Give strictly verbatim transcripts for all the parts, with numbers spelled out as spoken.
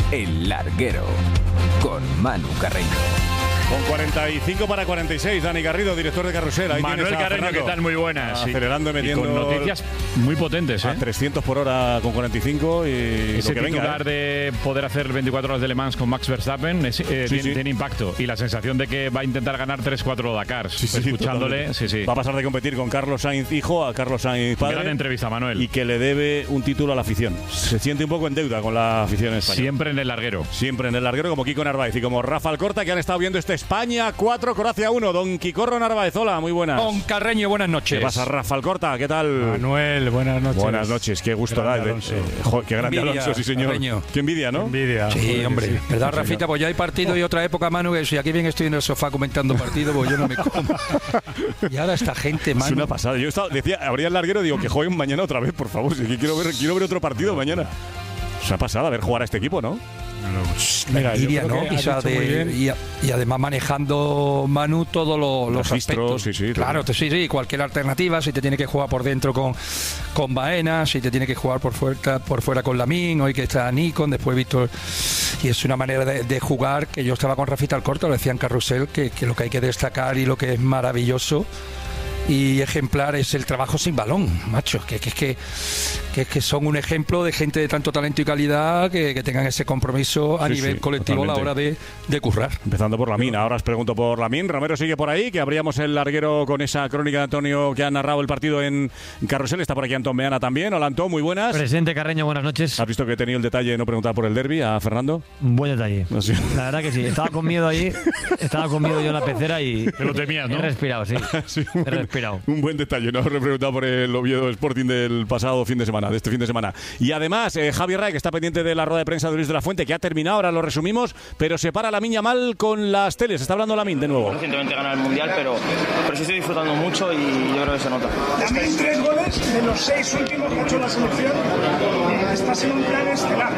El Larguero, con Manu Carreño. Con cuarenta y cinco para cuarenta y seis, Dani Garrido, director de Carrusel. Ahí Manuel Carreño, Fernando. ¿qué tal? Muy buenas. Acelerando y metiendo. Y con noticias muy potentes, ¿eh? A trescientos por hora con cuarenta y cinco. Y ese lo que titular venga, ¿eh? de poder hacer veinticuatro horas de Le Mans con Max Verstappen es, eh, sí, tiene, sí. tiene impacto. Y la sensación de que va a intentar ganar tres cuatro Dakar. Sí, sí, escuchándole, sí, sí. Va a pasar de competir con Carlos Sainz hijo a Carlos Sainz padre. Gran entrevista, Manuel. Y que le debe un título a la afición. Se siente un poco en deuda con la afición española. Siempre en el larguero. Siempre en el larguero, como Kiko Narváez y como Rafa Alcorta, que han estado viendo este España cuatro, Croacia uno. Don Quicorro Narváez, hola, muy buenas. Don Carreño, buenas noches. ¿Qué pasa, Rafa Alcorta? ¿Qué tal? Manuel, buenas noches. Buenas noches, qué gusto da. Eh, jo, qué grande Envidia, Alonso, sí señor. Carreño. Qué envidia, ¿no? Qué envidia. Sí, Joder, hombre. sí. ¿Verdad, Rafita? Pues ya hay partido y otra época, Manu, que si aquí bien estoy en el sofá comentando partido, pues yo no me como. Y ahora esta gente, Manu. Es una pasada. Yo estaba, decía, abría el larguero, digo que jueguen mañana otra vez, por favor. Si quiero ver, quiero ver otro partido mañana. Es una pasada ver jugar a este equipo, ¿no? Mira, yo envidia, creo ¿no? que Y, ha dicho muy bien. y, y además manejando, Manu, todos lo, los Registros, aspectos. sí, sí, claro, te, sí, sí, cualquier alternativa, si te tiene que jugar por dentro con, con Baena, si te tiene que jugar por fuera, por fuera con Lamín, hoy que está Nikon, después Víctor. Y es una manera de, de jugar que yo estaba con Rafita Alcorta, lo decía en Carrusel, que, que lo que hay que destacar y lo que es maravilloso y ejemplar es el trabajo sin balón, macho, que, que, que, que, que son un ejemplo de gente de tanto talento y calidad que, que tengan ese compromiso a Sí, nivel sí, colectivo totalmente. a la hora de, de currar. Empezando por Lamín, ahora os pregunto por Lamín. Romero sigue por ahí, que abríamos el larguero con esa crónica de Antonio que ha narrado el partido en Carrusel. Está por aquí Antón Meana también. Hola Antón, muy buenas. Presidente Carreño, buenas noches. ¿Has visto que he tenido el detalle de no preguntar por el derbi a Fernando? Un buen detalle. No sé. La verdad que sí. Estaba con miedo ahí. Estaba con miedo yo en la pecera y. Te lo temías, ¿no? He respirado, sí. Sí, He un, buen, respirado. un buen detalle. No os he preguntado por el Oviedo Sporting del pasado fin de semana, de este fin de semana. Y además, eh, Javi Ray, que está pendiente de la rueda de prensa de Luis de la Fuente, que ha terminado, ahora lo resumimos, pero se para Lamín Yamal con las teles. Está hablando Lamín de nuevo. Recientemente ganar el Mundial, pero, pero sí estoy disfrutando mucho y yo creo que se nota. También tres goles de los seis últimos que ha hecho la selección. Está siendo un plan estelar.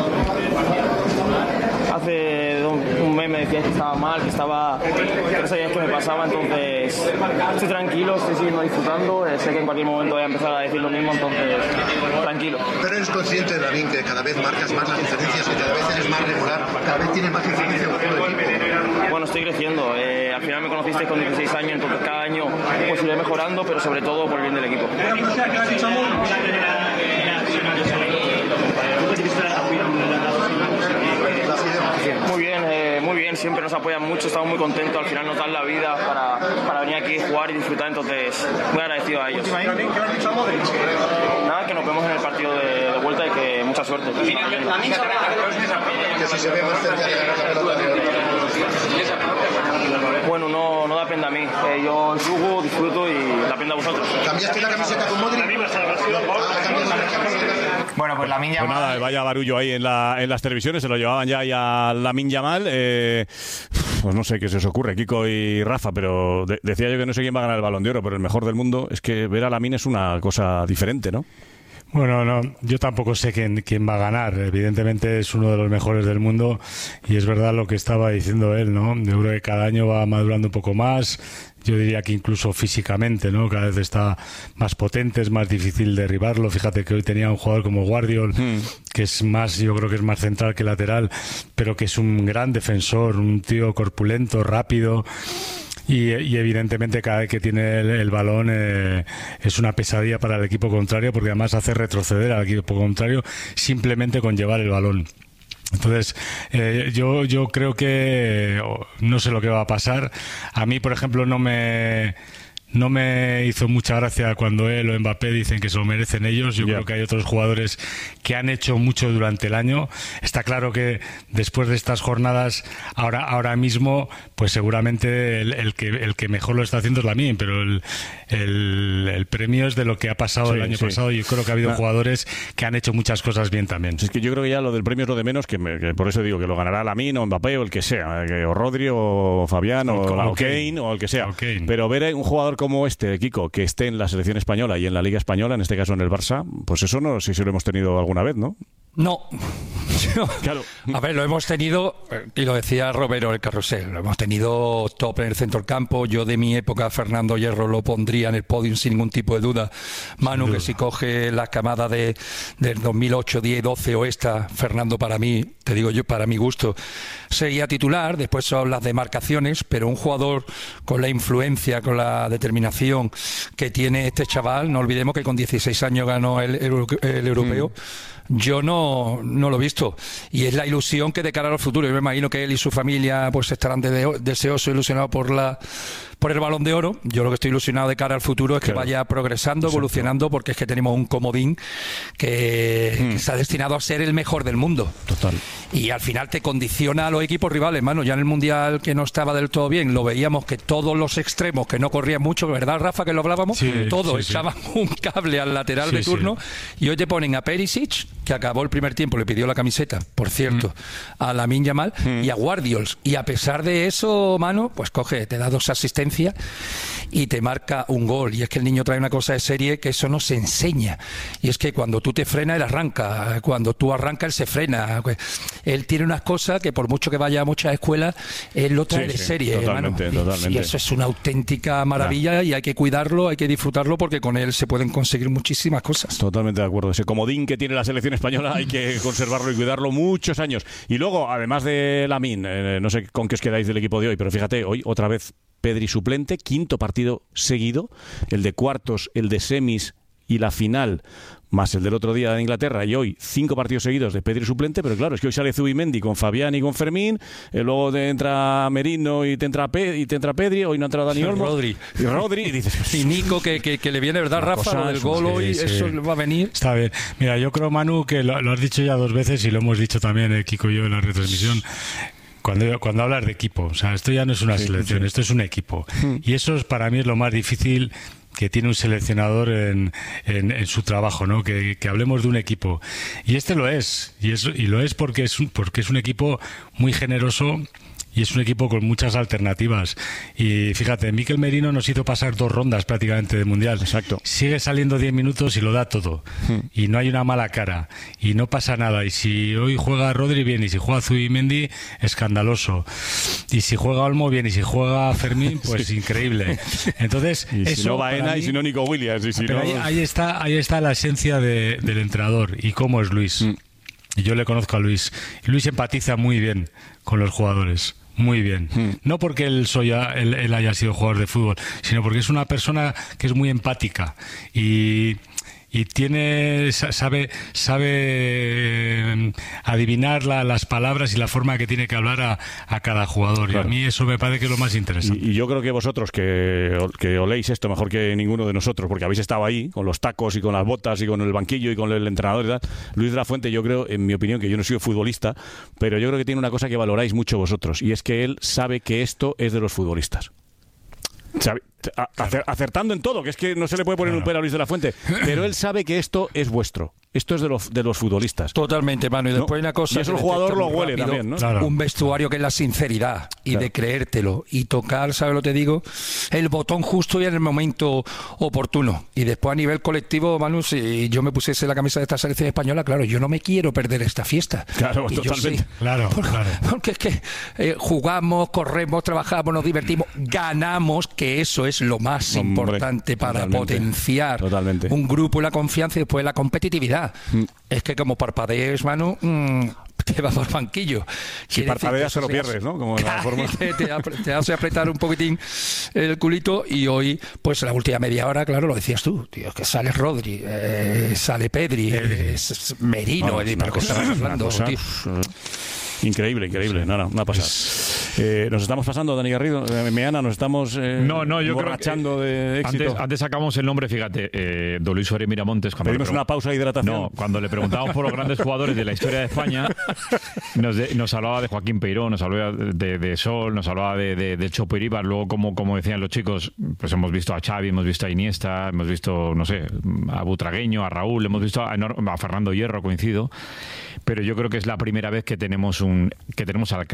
Hace un, un mes me decías que estaba mal, que estaba... que no sabías qué me pasaba, entonces estoy tranquilo, estoy siguiendo disfrutando, eh, sé que en cualquier momento voy a empezar a decir lo mismo, entonces tranquilo. Pero eres consciente, David, que cada vez marcas más las diferencias, que cada vez eres más regular, cada vez tienes más influencia en el juego del equipo. Bueno, estoy creciendo, eh, al final me conocisteis con dieciséis años, entonces cada año pues iré mejorando, pero sobre todo por el bien del equipo. Muy bien, eh, muy bien, siempre nos apoyan mucho, estamos muy contentos, al final nos dan la vida para, para venir aquí, jugar y disfrutar, entonces muy agradecido a ellos. Nada, que nos vemos en el partido de, de vuelta y que mucha suerte. Que si se ve más cerca de ganar la pelota. Bueno, no, no depende a mí, eh, yo jugo, disfruto y depende a vosotros. ¿Cambiaste la camiseta con Modric? Bueno, pues Lamín Yamal. Pues nada, vaya barullo ahí en, la, en las televisiones, se lo llevaban ya ahí a Lamín Yamal. Eh, pues no sé qué se os ocurre, Kiko y Rafa, pero de, decía yo que no sé quién va a ganar el Balón de Oro, pero el mejor del mundo es que ver a Lamín es una cosa diferente, ¿no? Bueno, no, yo tampoco sé quién, quién va a ganar. Evidentemente es uno de los mejores del mundo y es verdad lo que estaba diciendo él, ¿no? Yo creo que cada año va madurando un poco más. Yo diría que incluso físicamente, ¿no? Cada vez está más potente, es más difícil derribarlo. Fíjate que hoy tenía un jugador como Guardiol, mm. que es más, yo creo que es más central que lateral, pero que es un gran defensor, un tío corpulento, rápido. Y, y evidentemente cada vez que tiene el, el balón eh, es una pesadilla para el equipo contrario, porque además hace retroceder al equipo contrario simplemente con llevar el balón. Entonces, eh, yo, yo creo que no sé lo que va a pasar. A mí, por ejemplo, no me... No me hizo mucha gracia cuando él o Mbappé dicen que se lo merecen ellos. Yo yeah. creo que hay otros jugadores que han hecho mucho durante el año. Está claro que después de estas jornadas, ahora ahora mismo, pues seguramente el, el que el que mejor lo está haciendo es Lamín, pero el, el, el premio es de lo que ha pasado sí, el año sí. pasado. Yo creo que ha habido no. jugadores que han hecho muchas cosas bien también. Es que yo creo que ya lo del premio es lo de menos, que, me, que por eso digo que lo ganará Lamín o Mbappé o el que sea, que, o Rodri o Fabián o, o, o Kane o el que sea. Pero ver un jugador como este, Kiko, que esté en la selección española y en la Liga Española, en este caso en el Barça, pues eso no sé si lo hemos tenido alguna vez, ¿no? No, Claro. A ver, lo hemos tenido, y lo decía Romero el Carrusel, lo hemos tenido top en el centro del campo. Yo de mi época, Fernando Hierro lo pondría en el podio sin ningún tipo de duda. Manu, que si coge la camada de del dos mil ocho, diez, doce o esta, Fernando para mí, te digo yo, para mi gusto, sería titular. Después son las demarcaciones, pero un jugador con la influencia, con la determinación que tiene este chaval, no olvidemos que con dieciséis años ganó el, el, el europeo. Mm. Yo no, no lo he visto, y es la ilusión que de cara al futuro. Yo me imagino que él y su familia pues estarán de, deseosos, ilusionados por la por el Balón de Oro. Yo lo que estoy ilusionado de cara al futuro es que claro. vaya progresando, Exacto. evolucionando, porque es que tenemos un comodín que, mm. que está destinado a ser el mejor del mundo. Total. Y al final te condiciona a los equipos rivales, mano. Ya en el Mundial, que no estaba del todo bien, lo veíamos que todos los extremos que no corrían mucho, ¿verdad, Rafa, que lo hablábamos? Sí, todos sí, echaban sí. un cable al lateral sí, de turno sí. y hoy te ponen a Perisic, que acabó el primer tiempo, le pidió la camiseta, por cierto, mm. a Lamine Yamal mm. y a Guardiols. Y a pesar de eso, mano, pues coge, te da dos asistencias y te marca un gol. Y es que el niño trae una cosa de serie que eso no se enseña. Y es que cuando tú te frenas, él arranca. Cuando tú arrancas, él se frena. Él tiene unas cosas que por mucho que vaya a muchas escuelas, él lo trae sí, de sí, serie, totalmente, hermano. Totalmente. Y eso es una auténtica maravilla, y hay que cuidarlo, hay que disfrutarlo, porque con él se pueden conseguir muchísimas cosas. Totalmente de acuerdo. Ese comodín que tiene la selección española hay que conservarlo y cuidarlo muchos años. Y luego, además de Lamine, eh, no sé con qué os quedáis del equipo de hoy, pero fíjate, hoy otra vez Pedri suplente, quinto partido seguido, el de cuartos, el de semis y la final, más el del otro día de Inglaterra, y hoy cinco partidos seguidos de Pedri suplente. Pero claro, es que hoy sale Zubimendi con Fabián y con Fermín, eh, luego te entra Merino y te entra, Pe y te entra Pedri, hoy no ha entrado Dani Olmo Rodri. y Rodri, y dices, y Nico, que, que, que le viene, ¿verdad, Rafa? Lo del gol hoy, sí, sí. eso va a venir. Está bien. Mira, yo creo, Manu, que lo, lo has dicho ya dos veces y lo hemos dicho también eh, Kiko y yo en la retransmisión. Cuando, cuando hablas de equipo, o sea, esto ya no es una sí, selección, sí. esto es un equipo. Mm. Y eso es, para mí es lo más difícil que tiene un seleccionador en, en, en su trabajo, ¿no? Que, que hablemos de un equipo. Y este lo es, y, es, y lo es porque es, un, porque es un equipo muy generoso. Y es un equipo con muchas alternativas. Y fíjate, Mikel Merino nos hizo pasar dos rondas prácticamente de Mundial. Exacto. Sigue saliendo diez minutos y lo da todo. Hmm. Y no hay una mala cara. Y no pasa nada. Y si hoy juega Rodri, bien. Y si juega Zubimendi, escandaloso. Y si juega Olmo, bien. Y si juega Fermín, pues sí. increíble. Entonces, y eso si no Baena, mí, y si no Nico Williams. Y si no... ahí, ahí, está, ahí está la esencia de, del entrenador. Y cómo es Luis. Hmm. Y yo le conozco a Luis. Y Luis empatiza muy bien con los jugadores. Muy bien. Hmm. No porque él, soy, él, él haya sido jugador de fútbol, sino porque es una persona que es muy empática y, y tiene sabe sabe adivinar la, las palabras y la forma que tiene que hablar a, a cada jugador. Claro. Y a mí eso me parece que es lo más interesante. Y, y yo creo que vosotros que, que oléis esto mejor que ninguno de nosotros, porque habéis estado ahí con los tacos y con las botas y con el banquillo y con el entrenador y tal. Luis de la Fuente, yo creo, en mi opinión, que yo no soy futbolista, pero yo creo que tiene una cosa que valoráis mucho vosotros, y es que él sabe que esto es de los futbolistas. Sabe, acertando en todo, que es que no se le puede poner claro. un pero a Luis de la Fuente, pero él sabe que esto es vuestro. Esto es de los, de los futbolistas. Totalmente, Manu. Y después ¿no? hay una cosa... Y eso el jugador lo huele rápido, también, ¿no? Claro. Un vestuario que es la sinceridad y claro. de creértelo y tocar, ¿sabes lo que te digo? El botón justo y en el momento oportuno. Y después a nivel colectivo, Manu, si yo me pusiese la camisa de esta selección española, claro, yo no me quiero perder esta fiesta. Claro, y totalmente. Sí, claro, porque, claro. Porque es que eh, jugamos, corremos, trabajamos, nos divertimos, ganamos, que eso es lo más Hombre, importante para totalmente, potenciar totalmente. un grupo y la confianza, y después la competitividad. Mm. Es que como parpadees, Manu, mmm, te vas por banquillo. Si parpadeas se lo pierdes, ¿no? Como la forma... te, te, te hace apretar un poquitín el culito. Y hoy, pues la última media hora, claro, lo decías tú, tío, que sale Rodri, eh, sale Pedri, eh, Merino, no, eh, pero que estabas hablando, tío. Increíble, increíble, no, no, una pasada. Eh, nos estamos pasando, Dani Garrido, eh, Meana, nos estamos eh, no, no, yo borrachando creo que, de éxito. Antes, antes sacamos el nombre, fíjate, eh, don Luis Suárez Miramontes. Pedimos una pausa de hidratación. No, cuando le preguntábamos por los grandes jugadores de la historia de España, nos, de, nos hablaba de Joaquín Peiró, nos hablaba de, de Sol, nos hablaba de, de, de Chopo Iribar. Luego, como, como decían los chicos, pues hemos visto a Xavi, hemos visto a Iniesta, hemos visto, no sé, a Butragueño, a Raúl, hemos visto a, a Fernando Hierro, coincido. Pero yo creo que es la primera vez que tenemos un que tenemos al crack.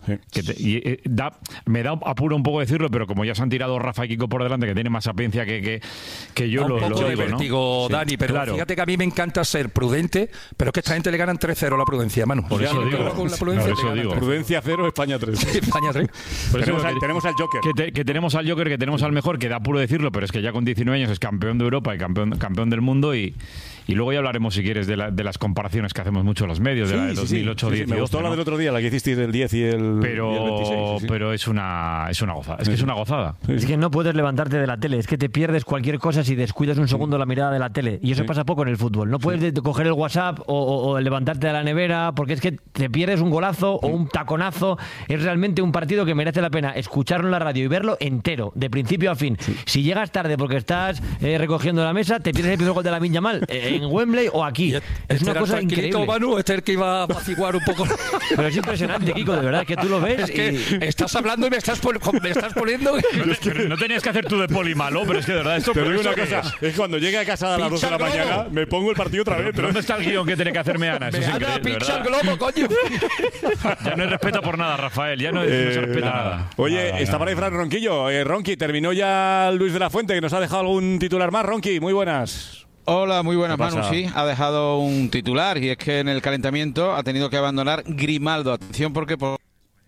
Sí. Que te, y, eh, da, me da apuro un poco decirlo, pero como ya se han tirado Rafa y Kiko por delante, que tiene más sapiencia que, que, que yo, da lo, un poco lo de digo, ¿no? vértigo, Sí. Dani, pero Claro. fíjate que a mí me encanta ser prudente, pero es que esta gente le ganan tres cero a la prudencia, Manu. Por Ya, eso con digo. la prudencia Por eso le ganan digo. tres. Prudencia cero, España tres. España tres. Por eso tenemos, digo al, que- tenemos al Joker. Que, te- que tenemos al Joker, que tenemos al mejor, que da apuro decirlo, pero es que ya con diecinueve años es campeón de Europa y campeón, campeón del mundo y, y luego ya hablaremos, si quieres, de, la- de las comparaciones que hacemos mucho los medios, de la de Sí, sí, dos sí. mil ocho, Sí, sí, diez y me gustó doce, la ¿no? del otro día, la que hicisteis del diez y el, pero, y el veintiséis. Sí, sí. pero es una es una gozada. Es que es una gozada. Sí, Es sí. que no puedes levantarte de la tele, es que te pierdes cualquier cosa si descuidas un segundo la mirada de la tele. Y eso Sí. pasa poco en el fútbol. No puedes de- coger el WhatsApp o, o- o levantarte de la nevera, porque es que te pierdes un golazo o un taconazo. Es realmente un partido que merece la pena escucharlo en la radio y verlo entero, de principio a fin. Si llegas tarde porque estás eh, recogiendo la mesa, te pierdes el primer gol de Lamine Yamal eh, en Wembley o aquí. Es Este una era cosa tranquilito, increíble. Manu, este es el que iba a apaciguar un poco. Pero es impresionante, Kiko, de verdad, que tú lo ves Es que y... estás hablando y me estás, pon- me estás poniendo... Pero no tenías que hacer tú de poli malo, pero es que de verdad esto Te pero digo ¿esto una qué cosa, es? es cuando llegue a casa a las dos de la Pincha el globo. mañana, me pongo el partido otra vez. Pero ¿dónde está el guión que tiene que hacerme Ana? Eso Me es anda, increíble, de pincha el verdad. globo, coño. Ya no hay respeto por nada, Rafael. Ya no, no se respeta nada. nada. Oye, Nada, está nada. por ahí Fran Ronquillo. Eh, Ronqui, terminó ya Luis de la Fuente, que nos ha dejado algún titular más. Ronqui, muy buenas. Hola, muy buenas, ¿Qué Manu. pasa? Sí, ha dejado un titular y es que en el calentamiento ha tenido que abandonar Grimaldo. Atención porque por...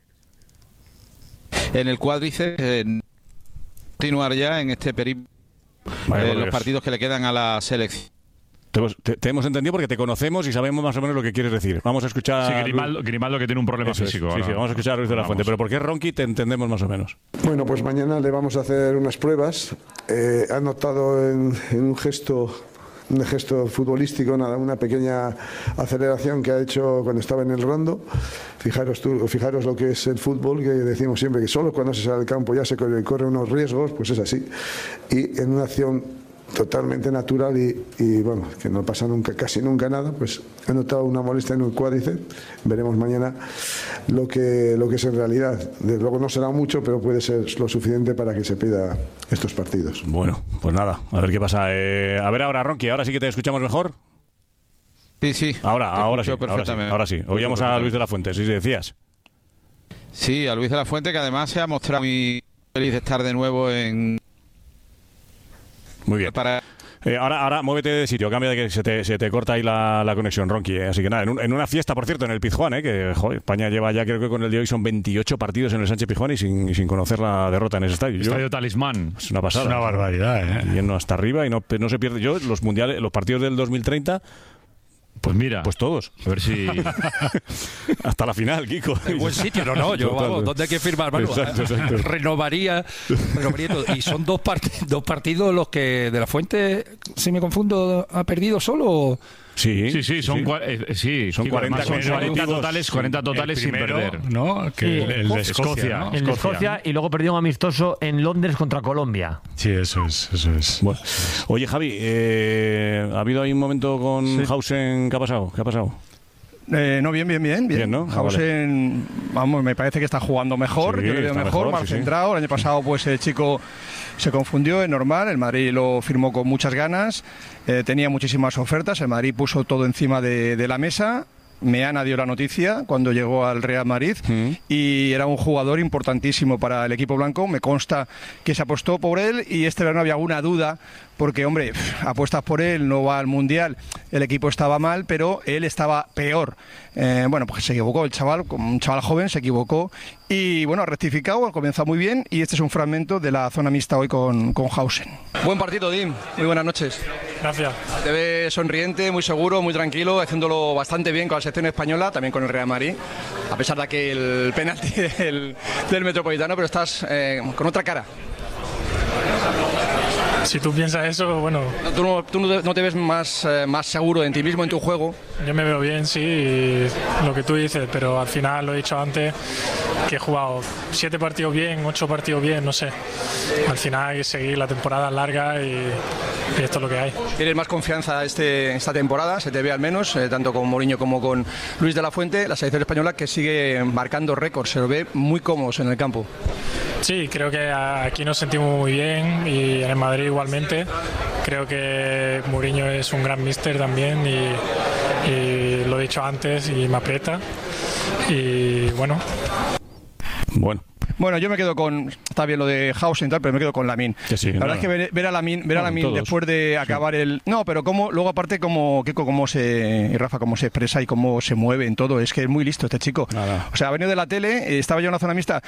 en el cuádriceps eh, continuar ya en este periplo Vaya eh, por los Dios. partidos que le quedan a la selección. Te, hemos- te- te hemos entendido porque te conocemos y sabemos más o menos lo que quieres decir. Vamos a escuchar. Sí, Grimaldo, Grimaldo que tiene un problema Eso es. físico. Sí, ahora. sí, vamos a escuchar a Luis de la Vamos. Fuente. Pero porque es Ronqui te entendemos más o menos. Bueno, pues mañana le vamos a hacer unas pruebas. Eh, ha notado en, en un gesto, un gesto futbolístico, nada, una pequeña aceleración que ha hecho cuando estaba en el rondo. Fijaros tú, fijaros lo que es el fútbol, que decimos siempre que solo cuando se sale al campo ya se corre, corre unos riesgos, pues es así. Y en una acción totalmente natural y, y, bueno, que no pasa nunca, casi nunca nada, pues he notado una molestia en el cuádriceps. Veremos mañana lo que, lo que es en realidad. Desde luego no será mucho, pero puede ser lo suficiente para que se pida estos partidos. Bueno, pues nada, a ver qué pasa. Eh, a ver ahora, Ronqui, ahora sí que te escuchamos mejor. Sí, sí. Ahora, te ahora sí, escucho ahora sí, perfectamente. ahora sí. Oíamos a Luis de la Fuente, sí, sí, decías. Sí, a Luis de la Fuente, que además se ha mostrado muy feliz de estar de nuevo en... Muy bien. Para... Eh, ahora, ahora muévete de sitio, cambia de que se te, se te corta ahí la, la conexión, Ronqui. eh. Así que nada, en, un- en una fiesta, por cierto, en el Pizjuán, eh, que joder, España lleva ya, creo que con el de hoy son veintiocho partidos en el Sánchez Pizjuán y sin, y sin conocer la derrota en ese estadio. Yo- Estadio Talismán. es una pasada. Es una barbaridad, ¿eh? Lleno hasta arriba y no, no se pierde. Yo, los mundiales, los partidos del dos mil treinta, Pues mira, pues todos. a ver si... Hasta la final, Kiko. En buen sitio, no, no, yo, Total. vamos, ¿dónde hay que firmar, Manu? Exacto, exacto. Renovaría, renovaría todo. Y son dos, part- dos partidos los que de la Fuente, si me confundo, ha perdido solo. o- Sí, Sí, sí, son, cua- eh, sí, Son Kiko, cuarenta además son cuarenta consecutivos. totales, cuarenta totales El sin primero, perder. ¿no? Que Sí, el, el de Escocia, Escocia. ¿no? En Escocia. Escocia y luego perdió un amistoso en Londres contra Colombia. Sí, eso es, eso es. Bueno. Oye, Javi, eh, ¿ha habido ahí un momento con Sí. Hausen? ¿Qué ha pasado? ¿Qué ha pasado? Eh, no, bien, bien, bien. Bien, ¿no? Ah, Hausen, vamos, me parece que está jugando mejor, Sí, yo le veo está mejor, mejor, más sí, sí. centrado. El año pasado, pues el chico se confundió, es normal. El Madrid lo firmó con muchas ganas, eh, tenía muchísimas ofertas. El Madrid puso todo encima de, de la mesa. Meana dio la noticia cuando llegó al Real Madrid Mm. y era un jugador importantísimo para el equipo blanco. Me consta que se apostó por él y este verano había alguna duda porque, hombre, pff, apuestas por él, no va al Mundial, el equipo estaba mal, pero él estaba peor. Eh, bueno, pues se equivocó el chaval, como un chaval joven, se equivocó y, bueno, ha rectificado, ha comenzado muy bien y este es un fragmento de la zona mixta hoy con, con Hausen. Buen partido, Dim. Muy buenas noches. Gracias. Te ves sonriente, muy seguro, muy tranquilo, haciéndolo bastante bien con la selección española, también con el Real Madrid, a pesar de aquel penalti del, del Metropolitano, pero estás eh, con otra cara. Si tú piensas eso, bueno, ¿Tú no, tú no te, no te ves más, eh, más seguro en ti mismo, en tu juego? yo me veo bien, sí, y lo que tú dices, pero al final lo he dicho antes, que he jugado siete partidos bien, ocho partidos bien, no sé. Al final hay que seguir, la temporada es larga y, y esto es lo que hay. ¿Tienes más confianza este, esta temporada? Se te ve al menos, eh, tanto con Mourinho como con Luis de la Fuente, la selección española que sigue marcando récords, se lo ve muy cómodos en el campo. Sí, creo que aquí nos sentimos muy bien y en el Madrid igualmente. Creo que Mourinho es un gran míster también y, y lo he dicho antes y me aprieta. Y bueno. Bueno. Bueno, yo me quedo con... Está bien lo de Hausen y tal, pero me quedo con Lamine. Que sí, la verdad nada. es que ver, ver a Lamine, ver a Bueno, Lamine todos. después de acabar sí. el... No, pero cómo, luego aparte cómo, Kiko, cómo se... Y Rafa, cómo se expresa y cómo se mueve en todo. Es que es muy listo este chico. Nada. O sea, ha venido de la tele, eh, estaba yo en una zona mixta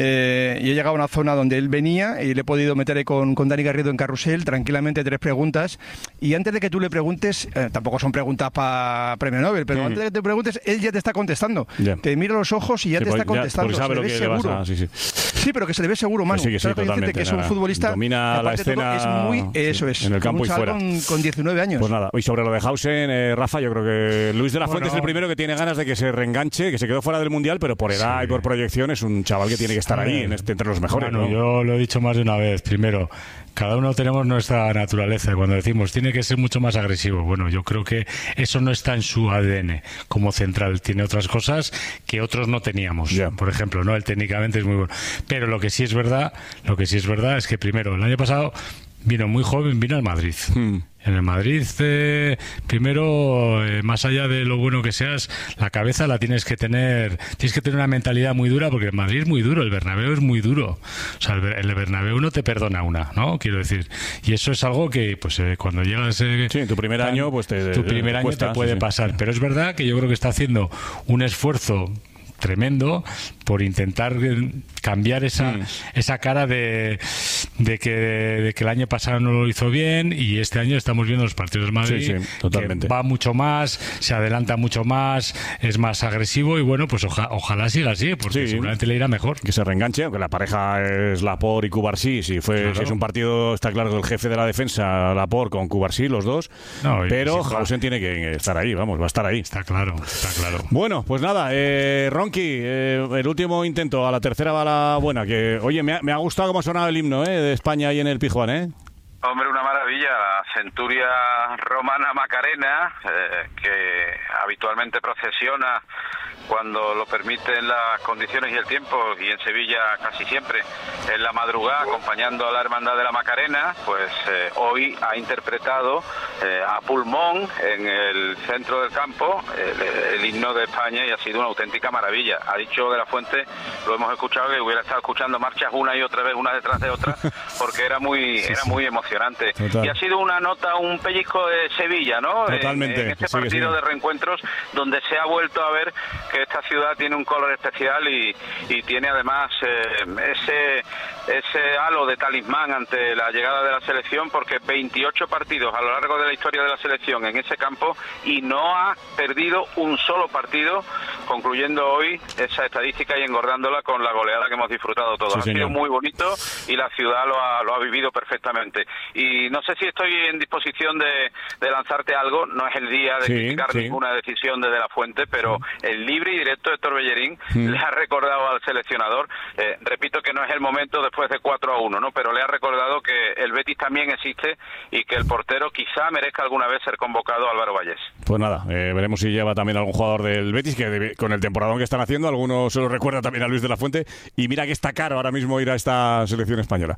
eh, y he llegado a una zona donde él venía y le he podido meter ahí con, con Dani Garrido en carrusel, tranquilamente tres preguntas. Y antes de que tú le preguntes, eh, tampoco son preguntas para premio Nobel, pero mm. antes de que te preguntes, él ya te está contestando. Yeah. Te mira los ojos y ya sí, te está contestando. Ya, sabe se lo le ve que seguro. Le vas a, sí, sí. sí, pero que se le ve seguro, Manu. Que sí, que sí, totalmente. Que es un futbolista domina la escena. Es muy, eso sí, es. en el campo y fuera. Con, con diecinueve años. Pues nada. Y sobre lo de Hausen, eh, Rafa, yo creo que Luis de la Fuente bueno, es el primero que tiene ganas de que se reenganche, que se quedó fuera del Mundial, pero por edad sí. y por proyección es un chaval que tiene que estar ahí en este, entre los mejores. Bueno, ¿no? Yo lo he dicho más de una vez. Primero, cada uno tenemos nuestra naturaleza. Cuando decimos tiene que ser mucho más agresivo, bueno, yo creo que eso no está en su A D N como central. Tiene otras cosas que otros no teníamos. Yeah. Por ejemplo, no, él técnicamente es muy bueno. Pero lo que sí es verdad, lo que sí es verdad es que primero, el año pasado vino muy joven, vino al Madrid. Hmm. En el Madrid, eh, primero, eh, más allá de lo bueno que seas, la cabeza la tienes que tener, tienes que tener una mentalidad muy dura, porque el Madrid es muy duro, el Bernabéu es muy duro. O sea, el, el Bernabéu no te perdona una, ¿no? Quiero decir. Y eso es algo que, pues, eh, cuando llegas... Eh, sí, en tu primer tan, año, pues te... Tu primer te año cuesta, te puede sí, pasar. Sí. Pero es verdad que yo creo que está haciendo un esfuerzo tremendo por intentar cambiar esa mm. esa cara de, de, que, de que el año pasado no lo hizo bien y este año estamos viendo los partidos del Madrid sí, sí, totalmente. Que va mucho más, se adelanta mucho más, es más agresivo y bueno, pues oja, ojalá siga así porque sí, seguramente le irá mejor. Que se reenganche, aunque la pareja es Laporte y Cubarsí, si, fue, claro. si es un partido, está claro que el jefe de la defensa, Laporte con Cubarsí, los dos, no, pero si Hausen tiene que estar ahí, vamos, va a estar ahí. Está claro, está claro. Bueno, pues nada, eh, Ronqui, eh, el último intento, a la tercera va la buena, que oye, me ha, me ha gustado cómo ha sonado el himno eh, de España ahí en el Pizjuán, ¿eh? Hombre, una maravilla, la centuria romana Macarena, eh, que habitualmente procesiona cuando lo permiten las condiciones y el tiempo, y en Sevilla casi siempre en la madrugada acompañando a la Hermandad de la Macarena, pues eh, hoy ha interpretado eh, a pulmón en el centro del campo el, el himno de España y ha sido una auténtica maravilla. Ha dicho de la Fuente, lo hemos escuchado, que hubiera estado escuchando marchas una y otra vez, una detrás de otra, porque era muy, sí, era muy emocionante. Total. Y ha sido una nota, un pellizco de Sevilla, ¿no? Totalmente. En, en este sí, partido sí. de reencuentros donde se ha vuelto a ver que esta ciudad tiene un color especial y, y tiene además eh, ese ese halo de talismán ante la llegada de la selección, porque veintiocho partidos a lo largo de la historia de la selección en ese campo y no ha perdido un solo partido, concluyendo hoy esa estadística y engordándola con la goleada que hemos disfrutado todos. Sí, ha sido señor. Muy bonito y la ciudad lo ha, lo ha vivido perfectamente. Y no sé si estoy en disposición de, de lanzarte algo, no es el día de sí, criticar sí. ninguna decisión de De la Fuente, pero sí. el libre y directo de Héctor Bellerín sí. le ha recordado al seleccionador, eh, repito que no es el momento después de cuatro a uno, ¿no? Pero le ha recordado que el Betis también existe y que el portero quizá merezca alguna vez ser convocado, Álvaro Vallés. Pues nada, eh, veremos si lleva también algún jugador del Betis, que debe, con el temporadón que están haciendo, algunos se lo recuerda también a Luis de la Fuente, y mira que está caro ahora mismo ir a esta selección española.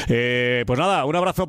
Eh, pues nada, un abrazo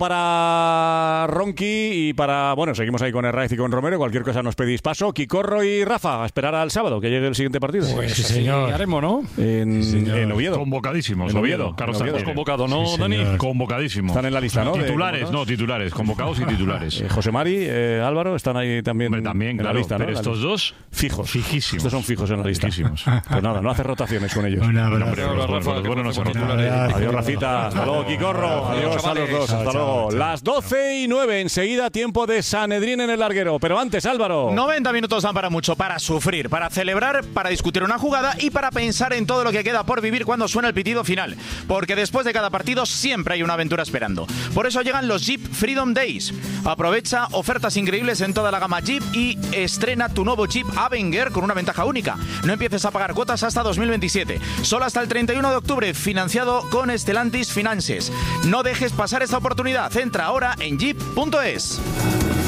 para Ronqui y para, bueno, seguimos ahí con Herráez y con Romero, cualquier cosa nos pedís paso. Quicorro y Rafa, a esperar al sábado que llegue el siguiente partido. Pues sí, señor. Haremos, ¿no? En, sí, señor. en Oviedo. Convocadísimos. En Oviedo. Carlos Oviedo. Convocado, ¿no, sí, Dani? Convocadísimos. Están en la lista, ¿no? Titulares, no, titulares. Convocados y titulares. Eh, José Mari, eh, Álvaro, están ahí también, Hombre, también en claro, la lista, ¿no? Pero estos dos, fijos. Fijísimos. Estos son fijos en la lista. Fijísimos. Pues nada, no hace rotaciones con ellos. Una no, hombre, los, Rafa, los buenos no son titulares. Adiós, Rafita. Hasta luego, Quicorro. Adiós a los dos. Hasta luego. Las doce y nueve. Enseguida, tiempo de Sanedrín en el larguero. Pero antes, Álvaro. noventa minutos dan para mucho. Para sufrir, para celebrar, para discutir una jugada y para pensar en todo lo que queda por vivir cuando suena el pitido final. Porque después de cada partido siempre hay una aventura esperando. Por eso llegan los Jeep Freedom Days. Aprovecha ofertas increíbles en toda la gama Jeep y estrena tu nuevo Jeep Avenger con una ventaja única. No empieces a pagar cuotas hasta dos mil veintisiete. Solo hasta el treinta y uno de octubre, financiado con Stellantis Finances. No dejes pasar esta oportunidad. Entra ahora en jeep punto es.